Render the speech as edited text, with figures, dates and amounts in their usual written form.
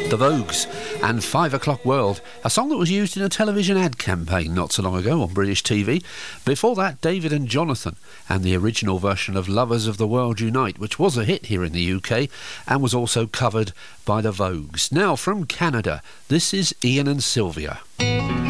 The Vogues and 5 O'Clock World, a song that was used in a television ad campaign not so long ago on British TV. Before that, David and Jonathan and the original version of Lovers of the World Unite, which was a hit here in the UK and was also covered by the Vogues. Now from Canada, this is Ian and Sylvia.